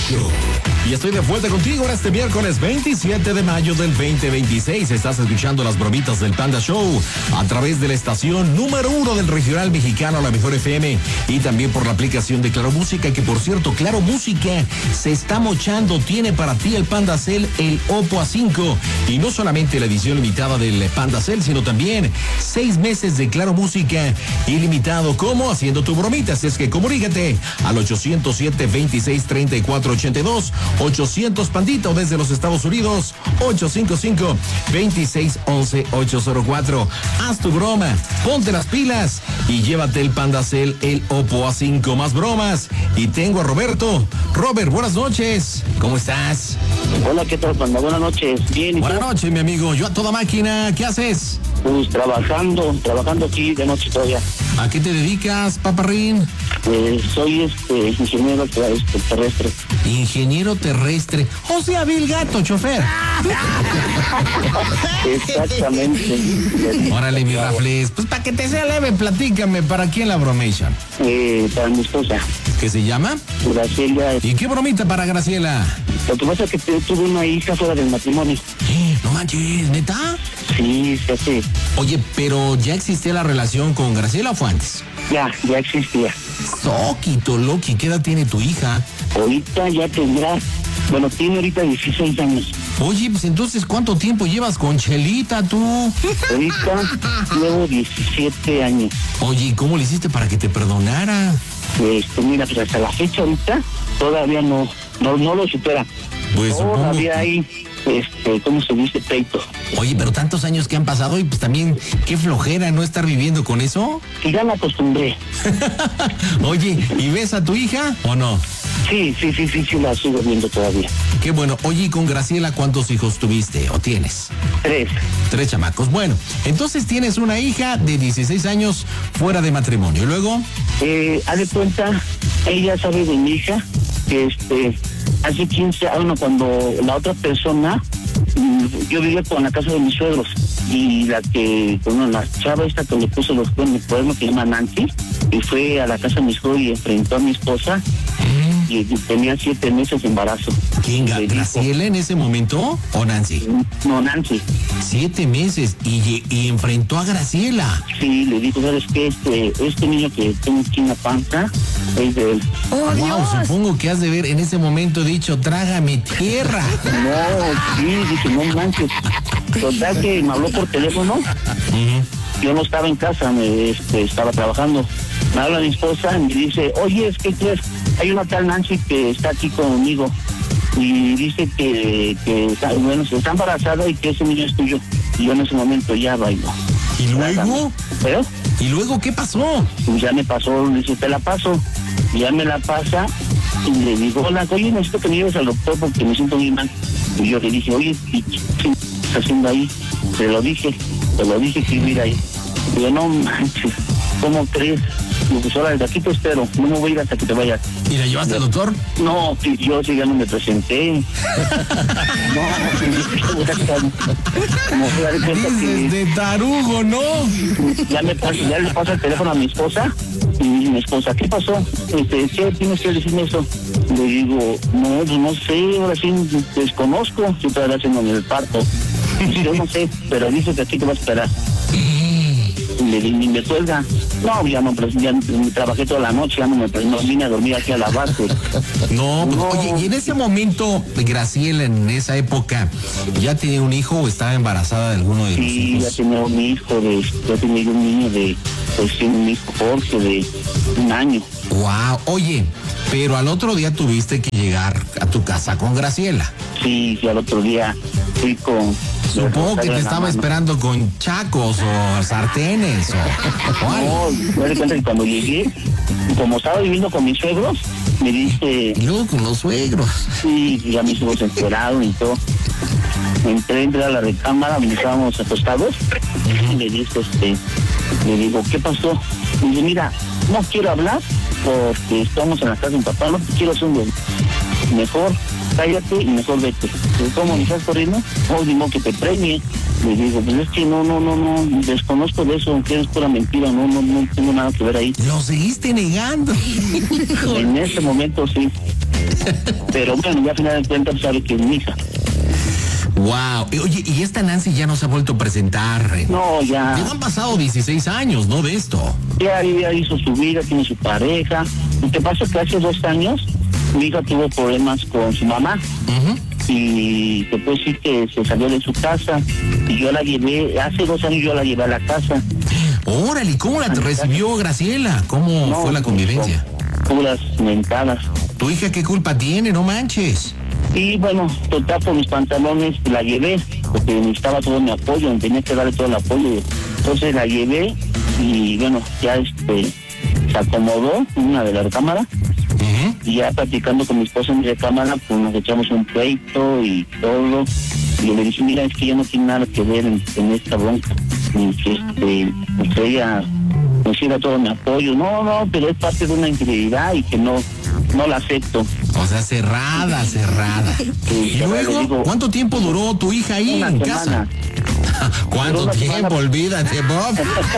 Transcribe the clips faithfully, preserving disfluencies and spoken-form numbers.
Show. Y estoy de vuelta contigo este miércoles veintisiete de mayo del veinte veintiséis. Estás escuchando las bromitas del Panda Show a través de la estación número uno del regional mexicano, La Mejor F M, y también por la aplicación de Claro Música, que por cierto, Claro Música se está mochando. Tiene para ti el Panda Cell, el Oppo A cinco, y no solamente la edición limitada del Panda Cell, sino también seis meses de Claro Música ilimitado. ¿Cómo? Haciendo tu bromita. Así es que comunícate al ochocientos siete, veintiséis, treinta y cuatro ochenta y dos, ochocientos Pandita, o desde los Estados Unidos, ocho cinco cinco, veintiséis, once, ochocientos cuatro. Haz tu broma, ponte las pilas y llévate el Panda Cell, el Oppo A cinco. Más bromas. Y tengo a Roberto. Robert, buenas noches. ¿Cómo estás? Hola, ¿qué tal, Panda? Buenas noches. Bien, ¿y Buenas tú? noches, mi amigo. Yo a toda máquina. ¿Qué haces? Pues trabajando, trabajando aquí de noche todavía. ¿A qué te dedicas, paparrín? Eh, soy este ingeniero este, terrestre. Ingeniero terrestre. O sea, Bill Gato, chofer. Exactamente. Órale, mi Rafles. Pues para que te sea leve, platícame, ¿para quién la bromation? Eh, para mi esposa, ¿Qué se llama? Graciela. ¿Y qué bromita para Graciela? Lo que pasa es que te- tuve una hija fuera del matrimonio. Eh, no manches, ¿neta? Sí, se hace. Oye, pero ¿ya existía la relación con Graciela o fue antes? Ya, ya existía. Soquito, Loki, ¿qué edad tiene tu hija? Ahorita ya tendrá, bueno, tiene ahorita dieciséis años. Oye, pues entonces, ¿cuánto tiempo llevas con Chelita tú? Ahorita llevo diecisiete años. Oye, ¿y cómo le hiciste para que te perdonara? Este, mira, pues hasta la fecha ahorita todavía no, no, no lo supera. Pues supongo Todavía que- hay, este, ¿cómo se dice? Peito. Oye, pero tantos años que han pasado y pues también, qué flojera no estar viviendo con eso. Y ya me acostumbré. Oye, ¿y ves a tu hija o no? Sí, sí, sí, sí, sí, la sigo viendo todavía. Qué bueno. Oye, ¿y con Graciela cuántos hijos tuviste o tienes? Tres. Tres chamacos. Bueno, entonces tienes una hija de dieciséis años fuera de matrimonio. ¿Y luego? Eh, haz de cuenta, ella sabe de mi hija, que este, hace quince años, bueno, cuando la otra persona, mm, yo vivía con la casa de mis suegros, y la que, bueno, la chava esta que le puso los cuernos, que se llama Nancy, y fue a la casa de mis suegros y enfrentó a mi esposa, y tenía siete meses de embarazo. ¿Quién? Le dijo- ¿Graciela en ese momento o Nancy? No, Nancy. Siete meses y, y enfrentó a Graciela. Sí, le dijo, ¿sabes qué? Este, este niño que tengo aquí en la panza es de él. Oh, wow, supongo que has de ver en ese momento dicho, trágame tierra. No, sí, dije, no manches. Total que me habló por teléfono. Yo no estaba en casa, me, este, estaba trabajando. Me habla mi esposa y me dice, oye, es que crees, hay una tal Nancy que está aquí conmigo y dice que, que está, bueno, se está embarazada y que ese niño es tuyo. Y yo en ese momento ya bailo. ¿Y luego? ¿Pero? ¿Y luego qué pasó? Pues ya me pasó, le dice, te la paso. Y ya me la pasa y le digo, hola, oye, necesito que me lleves al doctor porque me siento muy mal. Y yo le dije, oye, ¿y qué estás haciendo ahí? Se lo dije, se lo dije que iba a ir ahí. Y yo, no manches, ¿cómo crees? Y pues ahora desde aquí te espero, no me voy a ir hasta que te vayas. ¿Y la llevaste al doctor? No, que yo sí ya no me presenté. No, como fue a dar cuenta Dices que de tarugo, ¿no? ya me pasa, ya le pasa el teléfono a mi esposa y mi esposa, ¿qué pasó? Este, ¿qué tienes que decirme eso? Le digo, no, pues no sé, ahora sí desconozco, yo todavía haciendo el parto. Dice, yo no sé, pero dice que aquí te va a esperar. Le di, ni me cuelga. No, ya no, pues ya trabajé toda la noche, ya no me no, vine a dormir aquí a la base. No, pues, No. oye, y en ese momento, Graciela, en esa época, ¿ya tenía un hijo o estaba embarazada de alguno de los Sí, ya hijos? tenía un hijo, de, ya tenía un niño de, pues sí, un hijo Jorge de un año. Wow, oye, pero al otro día tuviste que llegar a tu casa con Graciela. Sí, sí, al otro día fui con... Supongo que te en la estaba mano. esperando con chacos o sartenes o, o algo. No, me di cuenta que cuando llegué, como estaba viviendo con mis suegros, me dice, Y luego con los suegros. sí, ya mis hijos se enteraron y todo. Entré, entré a la recámara, donde estábamos acostados, y le dije, este, le digo, ¿qué pasó? Y dice, mira, no quiero hablar porque estamos en la casa de mi papá, no te quiero hacer un buen. Mejor cállate y mejor vete. Digo, ¿cómo me estás corriendo? No, digo que te premie. Le digo, pues es que no, no, no, no, desconozco de eso, que es pura mentira, no, no, no tengo nada que ver ahí. Lo seguiste negando. En ese momento sí. Pero bueno, ya al final de cuentas sabe que es mi hija. Wow. Oye, ¿y esta Nancy ya no se ha vuelto a presentar? No, ya. Ya han pasado dieciséis años, ¿no? De esto. Ya, ya hizo su vida, tiene su pareja. Lo que pasa es que hace dos años mi hija tuvo problemas con su mamá. Uh-huh. Y te puedo decir que se salió de su casa. Y yo la llevé, hace dos años yo la llevé a la casa. Órale, ¿y cómo la recibió Graciela? ¿Cómo no, fue la convivencia? Puras mentadas. ¿Tu hija qué culpa tiene? No manches. Y bueno, total, por mis pantalones la llevé, porque necesitaba todo mi apoyo, tenía que darle todo el apoyo. Entonces la llevé y bueno, ya este se acomodó en una de las recámaras. Uh-huh. Y ya platicando con mi esposa en mi recámara, pues nos echamos un pleito y todo. Y yo le dije, mira, es que ya no tiene nada que ver en, en esta bronca. Y que este, pues ella me sirva todo mi apoyo. No, no, pero es parte de una infidelidad y que no, no la acepto. O sea, cerrada, cerrada. Sí, ¿Y luego digo, cuánto tiempo duró tu hija ahí una en semana. casa? ¿Cuánto tiempo? Semana. Olvídate, Bob.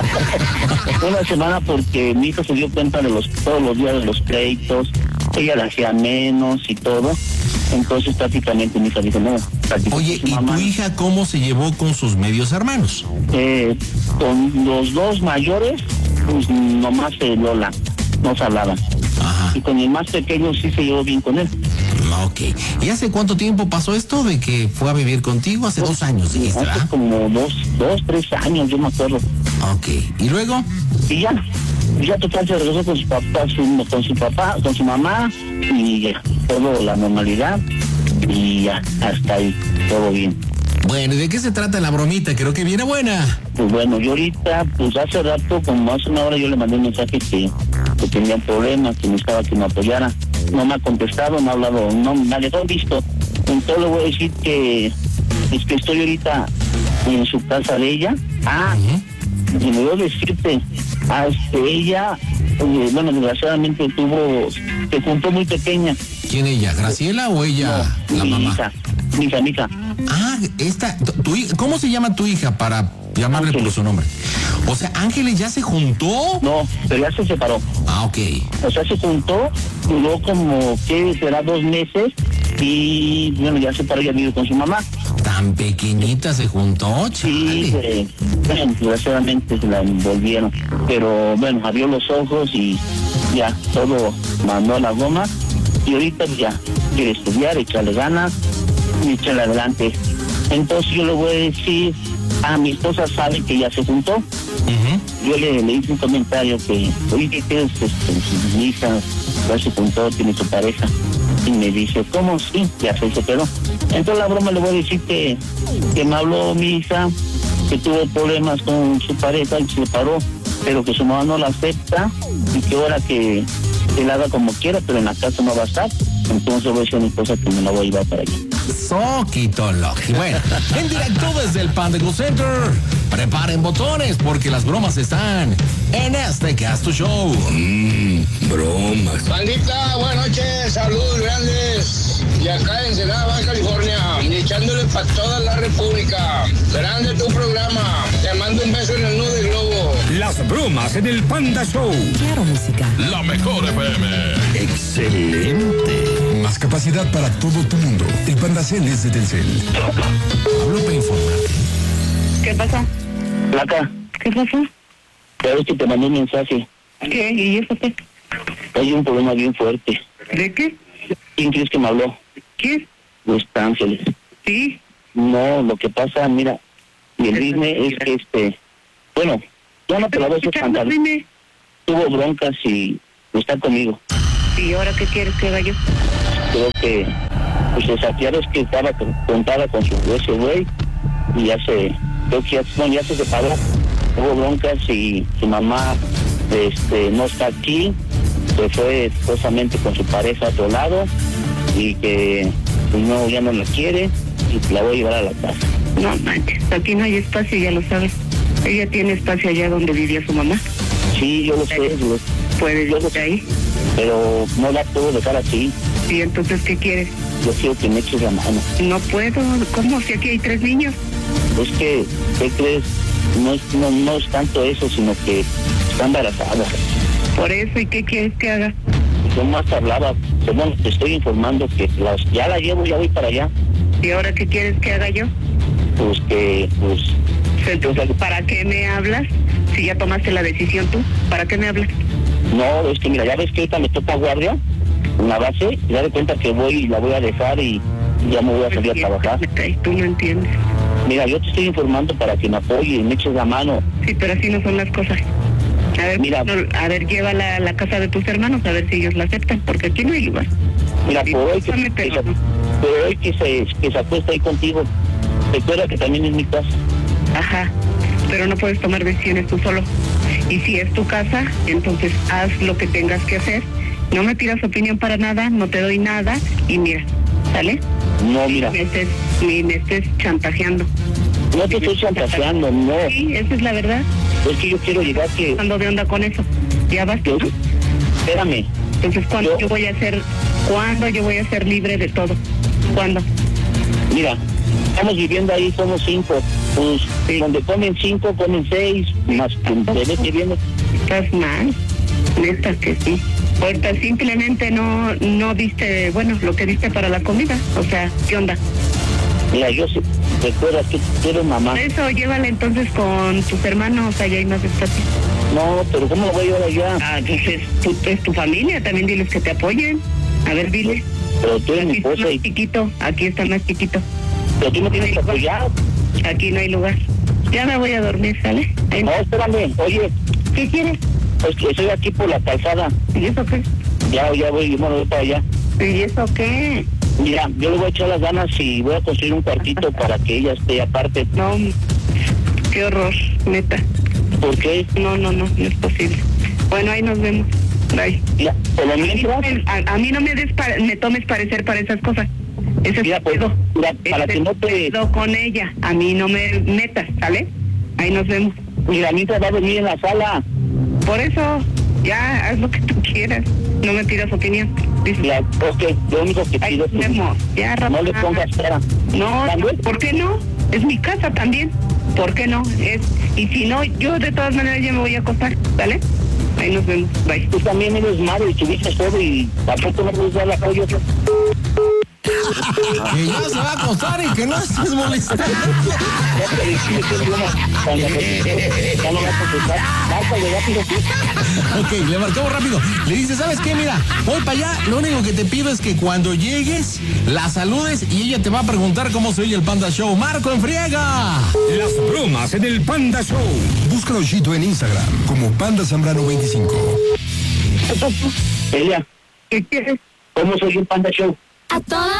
Una semana porque mi hija se dio cuenta de los todos los días de los pleitos, ella la hacía menos y todo. Entonces prácticamente mi hija dijo, no. Oye, ¿y mamá, tu hija cómo se llevó con sus medios hermanos? Eh, con los dos mayores, pues nomás eh, Lola, no se hablaban. Ajá. Y con el más pequeño sí se llevó bien con él. Ok. ¿Y hace cuánto tiempo pasó esto de que fue a vivir contigo? Hace dos, dos años, dijiste, hace ¿verdad? como dos, dos, tres años, yo me acuerdo. Ok. ¿Y luego? Y ya, ya total se regresó con su papá, su, con su papá, con su mamá, y ya, todo la normalidad, y ya, hasta ahí, todo bien. Bueno, ¿y de qué se trata la bromita? Creo que viene buena. Pues bueno, yo ahorita, pues hace rato, como hace una hora, yo le mandé un mensaje que, que tenía problemas, que necesitaba que me apoyara. No me ha contestado, no ha hablado, no me ha dejado visto. Entonces le voy a decir que es que estoy ahorita en su casa de ella. Ah, uh-huh. Y me voy a decirte, a este, ella, eh, bueno, desgraciadamente tuvo, se juntó muy pequeña. ¿Quién ella? ¿Graciela o ella, no, la mi mamá? Hija, mi hija, mi hija. Ah, esta, tu, ¿cómo se llama tu hija para llamarle Ángeles por su nombre? O sea, ¿Ángeles ya se juntó? No, pero ya se separó. Ah, ok. O sea, se juntó, duró como, ¿qué será? Dos meses y, bueno, ya se separó, ya vive con su mamá. ¿Tan pequeñita se juntó? Sí, eh, bueno, desgraciadamente se la envolvieron. Pero, bueno, abrió los ojos y ya, todo mandó a la goma. Y ahorita ya quiere estudiar, echarle ganas y echarle adelante. Entonces yo le voy a decir, a mi esposa sabe que ya se juntó. Uh-huh. Yo le, le hice un comentario que, oye, ¿qué es? Este, mi hija ya se juntó, tiene su pareja. Y me dice, ¿cómo? Sí, ya se quedó. Entonces la broma le voy a decir que, que me habló mi hija, que tuvo problemas con su pareja y se separó, pero que su mamá no la acepta y que ahora que él haga como quiera, pero en la casa no va a estar. Entonces voy a decir a mi esposa que me la voy a llevar para allá. Soquito Loki. Bueno, en directo desde el Panda Go Center. Preparen botones porque las bromas están en este Casto Show. Mmm, bromas. Pandita, buenas noches, saludos grandes. Y acá en Ensenada, Baja California, y echándole para toda la República. Grande tu programa. Te mando un beso en el nudo del globo. Las bromas en el Panda Show. Claro, música. La mejor F M. Excelente. Más capacidad para todo tu mundo. El Panda Cel es de Telcel. Hablo para informarte. ¿Qué pasó? Placa, ¿Qué pasó? sabes que te mandé un mensaje. ¿Qué? ¿Y eso qué? Hay un problema bien fuerte. ¿De qué? ¿Quién crees que me habló? ¿Quién? Los Ángeles. ¿Sí? No, lo que pasa, mira, y el dime es que este, bueno, ya no te la voy a espantar. Dime. Tuvo broncas y está conmigo. ¿Y ahora qué quieres que haga yo? Creo que, pues desafiar es que estaba contada con su ese güey y ya se, creo que ya, bueno, ya se separó. Hubo broncas y su mamá este, no está aquí, se fue esposamente con su pareja a otro lado y que pues, no, ya no la quiere y la voy a llevar a la casa. No manches, aquí no hay espacio, ya lo sabes. Ella tiene espacio allá donde vivía su mamá. Sí, yo lo sé, lo, ¿Puedes yo lo ir ahí? pero no la puedo dejar así. ¿Y entonces qué quieres? Yo quiero que me eches la mano. No puedo, ¿cómo? Si aquí hay tres niños. Es que, ¿qué crees? No es, no, no es tanto eso, sino que está embarazada. Por eso, ¿y qué quieres que haga? yo más te hablaba, bueno, te estoy informando que las, ya la llevo, ya voy para allá. ¿Y ahora qué quieres que haga yo? Pues que, pues... Entonces, ¿para qué me hablas? Si ya tomaste la decisión tú, ¿para qué me hablas? No, es que mira, ya ves que ahorita me toca guardia en la base, ya de cuenta que voy y la voy a dejar y ya me voy a salir a trabajar. Tú no entiendes. Mira, yo te estoy informando para que me apoye y me eches la mano. Sí, pero así no son las cosas. A ver, mira, no, a ver, llévala a la casa de tus hermanos a ver si ellos la aceptan, porque aquí no hay lugar. Mira, por hoy que, que, se, por hoy que se, que se acuesta ahí contigo, recuerda que también es mi casa. Ajá, pero no puedes tomar decisiones tú solo. Y si es tu casa, entonces haz lo que tengas que hacer. No me pidas opinión para nada, no te doy nada y mira, ¿sale? No, mira. Ni me estés, ni me estés chantajeando. No te estoy chantajeando, no. Sí, esa es la verdad. Es que yo quiero llegar que... ¿Cuándo de onda con eso? ¿Ya vas tú? Espérame. Entonces, ¿cuándo yo... yo voy a ser, cuándo yo voy a ser libre de todo? ¿Cuándo? Mira, estamos viviendo ahí, somos cinco. Pues, sí. Donde comen cinco, comen seis, más que bebé que viene. Estás mal, neta que sí. Ahorita simplemente no, no diste, bueno, lo que diste para la comida. O sea, ¿qué onda? Mira, yo sé, recuerda que tú eres mamá. Por eso, llévala entonces con tus hermanos, allá hay más espacio. No, pero ¿cómo lo voy a llevar allá? Ah, pues es tu, es tu familia, también diles que te apoyen. A ver, dile. Pero tú eres mi esposa está más y... chiquito, aquí está más chiquito. Pero tú no tienes que apoyar. Aquí no hay lugar. Ya me voy a dormir, ¿sale? Ahí no, espérame, oye. ¿Qué quieres? Pues que estoy aquí por la calzada. ¿Y eso qué? Ya, ya voy, yo me voy para allá. ¿Y eso qué? Mira, yo le voy a echar las ganas y voy a construir un cuartito para que ella esté aparte. No, qué horror, neta. ¿Por qué? No, no, no, no es posible. Bueno, ahí nos vemos. Bye. Ya, por lo mientras... a, a mí no me des para, me tomes parecer para esas cosas. Ese mira, es pues, pedo. Mira, para Ese que no te... pedo con ella. A mí no me metas, ¿sale? Ahí nos vemos. Mira, mientras va a venir en la sala. Por eso, ya, haz lo que tú quieras. No me pidas opinión. ¿Listo? Ya, ok, lo único que pido es que ya, no le pongas cara. No, no, ¿por qué no? Es mi casa también. ¿Por qué no? Es Y si no, yo de todas maneras ya me voy a acostar, ¿vale? Ahí nos vemos, bye. Tú también eres madre y tuviste todo y tampoco me puedes dar la apoyo. Que ya se va a acostar y que no estés molestando. Ok, le marcamos rápido. Le dice, ¿sabes qué? Mira, voy para allá. Lo único que te pido es que cuando llegues, la saludes y ella te va a preguntar cómo se oye el Panda Show. ¡Marco, en friega! Las bromas en el Panda Show. Búscalo, Chito, en Instagram como Panda Zambrano veinticinco. Elia, ¿Qué quieres? ¿cómo soy el Panda Show? A toda